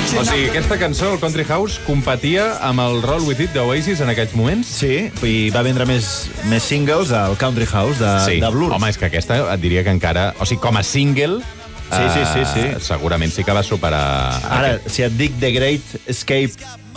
O sigui, aquesta cançó, el Country House, competia amb el Roll With It d'Oasis en aquells moments? Sí, i va vendre més singles al Country House de blues. Home, és que aquesta et diria que encara... O sigui, com a single... Sí. Segurament sí que va superar... Ara, si et dic The Great Escape